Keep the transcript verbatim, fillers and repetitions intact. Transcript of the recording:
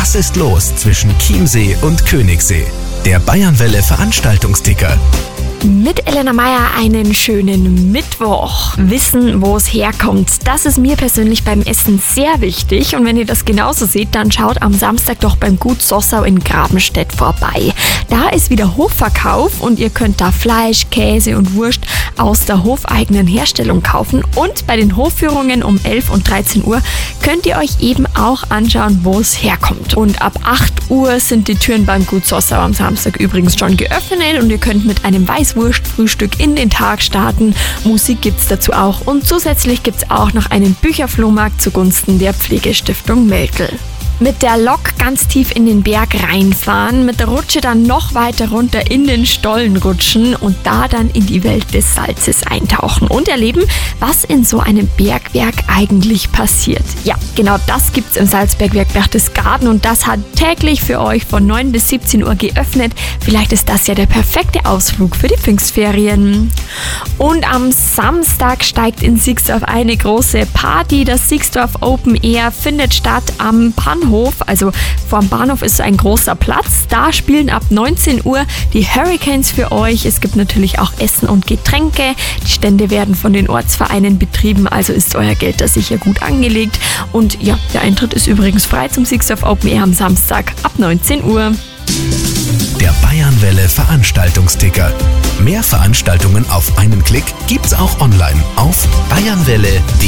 Was ist los zwischen Chiemsee und Königssee? Der Bayernwelle Veranstaltungsticker. Mit Elena Meyer einen schönen Mittwoch. Wissen, wo es herkommt, das ist mir persönlich beim Essen sehr wichtig. Und wenn ihr das genauso seht, dann schaut am Samstag doch beim Gut Sossau in Grabenstedt vorbei. Da ist wieder Hofverkauf und ihr könnt da Fleisch, Käse und Wurst aus der hofeigenen Herstellung kaufen. Und bei den Hofführungen um elf und dreizehn Uhr könnt ihr euch eben auch anschauen, wo es herkommt. Und ab acht Uhr sind die Türen beim Gut Sossau am Samstag übrigens schon geöffnet und ihr könnt mit einem Weißwurstfrühstück in den Tag starten. Musik gibt's dazu auch und zusätzlich gibt's auch noch einen Bücherflohmarkt zugunsten der Pflegestiftung Melkel. Mit der Lok ganz tief in den Berg reinfahren, mit der Rutsche dann noch weiter runter in den Stollen rutschen und da dann in die Welt des Salzes eintauchen und erleben, was in so einem Bergwerk eigentlich passiert. Ja, genau das gibt's im Salzbergwerk Berchtesgaden und das hat täglich für euch von neun bis siebzehn Uhr geöffnet. Vielleicht ist das ja der perfekte Ausflug für die Pfingstferien. Und am Samstag steigt in Sixdorf eine große Party. Das Sixdorf Open Air findet statt am Bahnhof. Also vorm Bahnhof ist ein großer Platz. Da spielen ab neunzehn Uhr die Hurricanes für euch. Es gibt natürlich auch Essen und Getränke. Die Stände werden von den Ortsvereinen betrieben, also ist euer Geld da sicher gut angelegt. Und ja, der Eintritt ist übrigens frei zum Sixdorf Open Air am Samstag ab neunzehn Uhr. Der Bayernwelle Veranstaltungsticker. Mehr Veranstaltungen auf einen Klick gibt's auch online auf bayernwelle punkt de.